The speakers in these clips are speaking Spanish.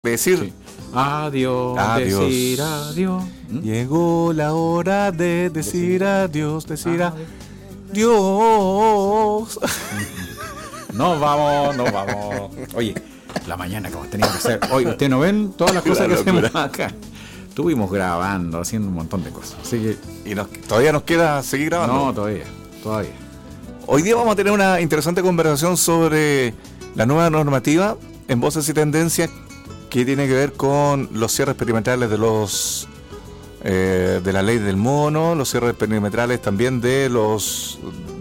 decir Sí. Adiós, Adiós. decir adiós. llegó la hora de decir adiós, decir Adiós. adiós. Nos vamos. Oye, la mañana que hemos tenido que hacer. Oye, ustedes no ven todas las cosas que hacemos acá. Estuvimos grabando, haciendo un montón de cosas. Así que. Y todavía nos queda seguir grabando. No, todavía. Hoy día vamos a tener una interesante conversación sobre la nueva normativa en Voces y Tendencias que tiene que ver con los cierres perimetrales de los de la ley del mono, los cierres perimetrales también de los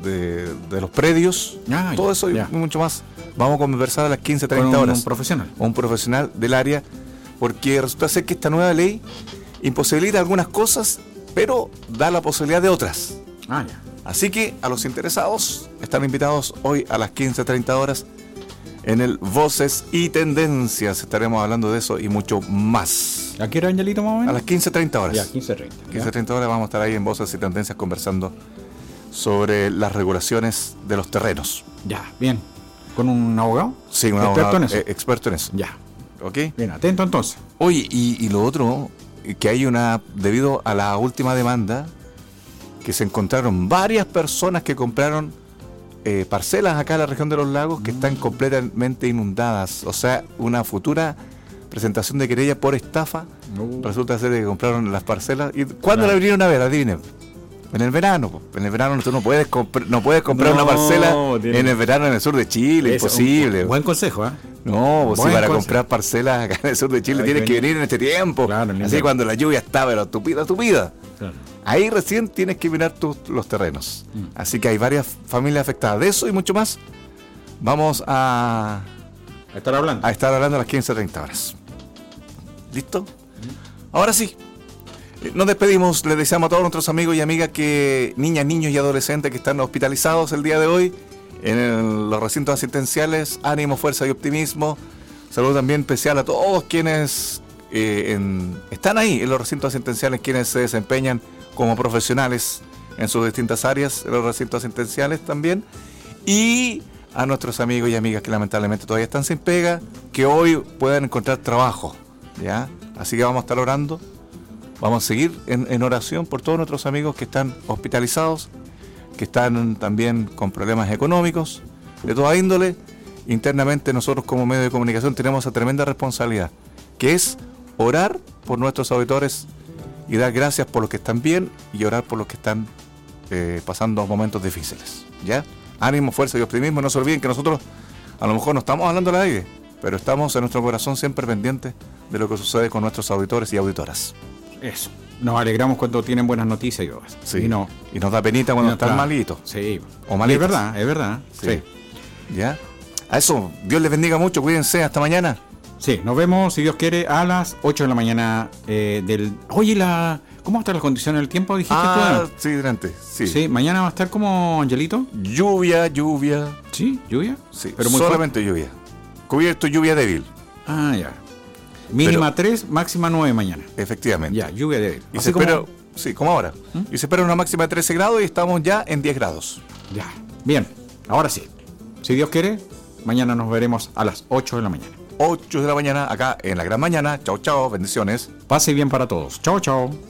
predios, todo eso y mucho más. Vamos a conversar a las 15:30 horas. Un profesional del área, porque resulta ser que esta nueva ley imposibilita algunas cosas, pero da la posibilidad de otras. Así que a los interesados están invitados hoy a las 15:30 horas en el Voces y Tendencias. Estaremos hablando de eso y mucho más. ¿A qué hora, Angelito, más o menos? A las 15:30 horas. Ya, 15:30. 15:30 horas vamos a estar ahí en Voces y Tendencias conversando sobre las regulaciones de los terrenos. Ya, bien. ¿Con un abogado? Sí, un abogado experto en eso. Ya. ¿Ok? Bien, atento entonces. Oye, y lo otro, que hay debido a la última demanda, que se encontraron varias personas que compraron parcelas acá en la región de los lagos que están completamente inundadas. O sea, una futura presentación de querella por estafa. Resulta ser que compraron las parcelas. ¿Y cuándo la vinieron a ver? Adivinen. En el verano. En el verano tú no puedes comprar una parcela en el verano en el sur de Chile. Imposible. Buen consejo, ¿eh? No, si para comprar parcelas acá en el sur de Chile tienes que venir en este tiempo. Claro, así cuando la lluvia está, pero tupida. Claro. Ahí recién tienes que mirar los terrenos. Así que hay varias familias afectadas. De eso y mucho más vamos a estar hablando a las 15:30 horas. ¿Listo? Ahora sí. Nos despedimos. Les deseamos a todos nuestros amigos y amigas, niñas, niños y adolescentes que están hospitalizados el día de hoy en los recintos asistenciales, ánimo, fuerza y optimismo. Saludo también especial a todos quienes están ahí en los recintos asistenciales, quienes se desempeñan como profesionales en sus distintas áreas, en los recintos asistenciales también, y a nuestros amigos y amigas que lamentablemente todavía están sin pega, que hoy puedan encontrar trabajo, ¿ya? Así que vamos a estar orando, vamos a seguir en oración por todos nuestros amigos que están hospitalizados, que están también con problemas económicos, de toda índole. Internamente nosotros como medio de comunicación tenemos esa tremenda responsabilidad, que es orar por nuestros auditores y dar gracias por los que están bien y orar por los que están pasando momentos difíciles, ¿ya? Ánimo, fuerza y optimismo. No se olviden que nosotros a lo mejor no estamos hablando al aire, pero estamos en nuestro corazón siempre pendientes de lo que sucede con nuestros auditores y auditoras. Eso. Nos alegramos cuando tienen buenas noticias y cosas. Sí. Y nos da penita cuando están malitos. Sí. O malitos. Es verdad. Sí. ¿Ya? A eso, Dios les bendiga mucho, cuídense, hasta mañana. Sí, nos vemos, si Dios quiere, a las 8 de la mañana Oye, ¿cómo están las condiciones del tiempo? Dijiste tú. Sí, delante. Sí, mañana va a estar como, Angelito. Lluvia. ¿Sí? ¿Lluvia? Sí, pero solamente lluvia. Cubierto, lluvia débil. Ya. Mínima 3, máxima 9 mañana. Efectivamente. Ya, lluvia débil. Y se espera, como ahora. Y se espera una máxima de 13 grados y estamos ya en 10 grados. Ya. Bien, ahora sí. Si Dios quiere, mañana nos veremos a las 8 de la mañana. 8 de la mañana, acá en la gran mañana. Chao, bendiciones. Pase bien para todos. Chao.